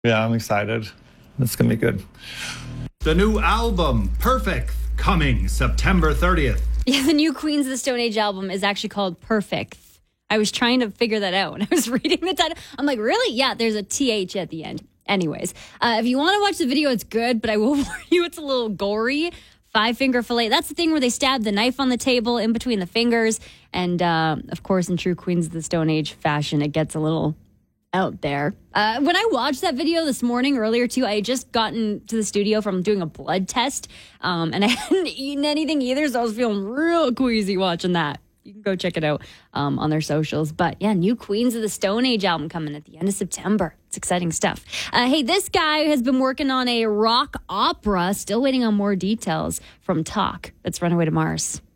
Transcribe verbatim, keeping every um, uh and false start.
Yeah, I'm excited. It's going to be good. The new album, Perfect, coming September thirtieth. Yeah, the new Queens of the Stone Age album is actually called Perfect. I was trying to figure that out when I was reading the title. I'm like, really? Yeah, there's a T H at the end. Anyways, uh, if you want to watch the video, it's good, but I will warn you, it's a little gory. Five finger fillet. That's the thing where they stab the knife on the table in between the fingers. And uh, of course, in true Queens of the Stone Age fashion, it gets a little out there. Uh, when I watched that video this morning earlier too, I had just gotten to the studio from doing a blood test. Um, and I hadn't eaten anything either, so I was feeling real queasy watching that. You can go check it out um, on their socials. But yeah, new Queens of the Stone Age album coming at the end of September. It's exciting stuff. Uh, hey, this guy has been working on a rock opera, still waiting on more details from Talk. That's Runaway to Mars.